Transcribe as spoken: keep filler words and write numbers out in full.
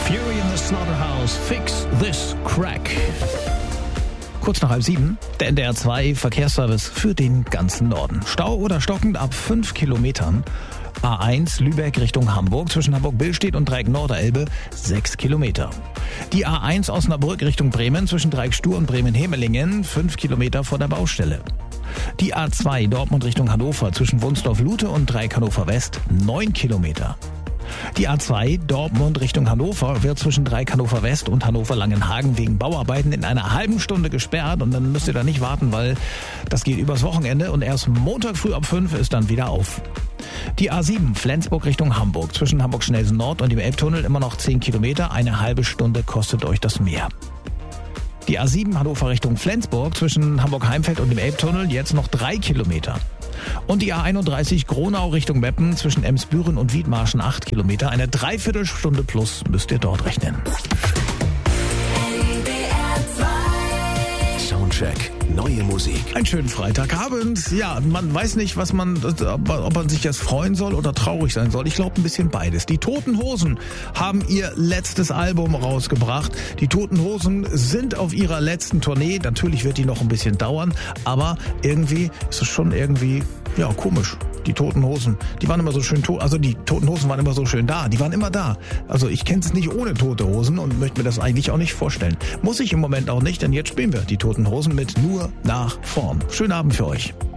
Fury in the Slaughterhouse, Fix This Crack. Kurz nach halb sieben, der N D R zwei Verkehrsservice für den ganzen Norden. Stau oder stockend ab fünf Kilometern. A eins Lübeck Richtung Hamburg, zwischen Hamburg-Billstedt und Dreieck Norderelbe sechs Kilometer. Die A eins Osnabrück Richtung Bremen, zwischen Dreieck Stur und Bremen-Hemelingen fünf Kilometer vor der Baustelle. Die A zwei Dortmund Richtung Hannover, zwischen Wunsdorf-Lute und Dreieck Hannover West neun Kilometer. Die A zwei Dortmund Richtung Hannover wird zwischen Dreieck Hannover West und Hannover Langenhagen wegen Bauarbeiten in einer halben Stunde gesperrt und dann müsst ihr da nicht warten, weil das geht übers Wochenende und erst Montag früh ab fünf ist dann wieder auf. Die A sieben Flensburg Richtung Hamburg, zwischen Hamburg-Schnelsen Nord und dem Elbtunnel immer noch zehn Kilometer, eine halbe Stunde kostet euch das mehr. Die A sieben Hannover Richtung Flensburg, zwischen Hamburg-Heimfeld und dem Elbtunnel jetzt noch drei Kilometer. Und die A einunddreißig Gronau Richtung Meppen, zwischen Emsbüren und Wiedmarschen acht Kilometer, eine Dreiviertelstunde plus müsst ihr dort rechnen. Soundcheck. Neue Musik. Einen schönen Freitagabend. Ja, man weiß nicht, was man, ob man sich jetzt freuen soll oder traurig sein soll. Ich glaube ein bisschen beides. Die Toten Hosen haben ihr letztes Album rausgebracht. Die Toten Hosen sind auf ihrer letzten Tournee. Natürlich wird die noch ein bisschen dauern, aber irgendwie ist es schon irgendwie, ja, komisch. Die Toten Hosen, die waren immer so schön tot, also die Toten Hosen waren immer so schön da, die waren immer da. Also ich kenne es nicht ohne Tote Hosen und möchte mir das eigentlich auch nicht vorstellen. Muss ich im Moment auch nicht, denn jetzt spielen wir die Toten Hosen mit Nur nach vorn. Schönen Abend für euch.